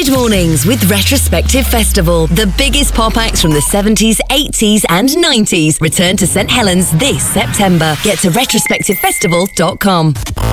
Mid Mornings with Retrospective Festival. The biggest pop acts from the 70s, 80s and 90s return to St Helens this September. Get to retrospectivefestival.com.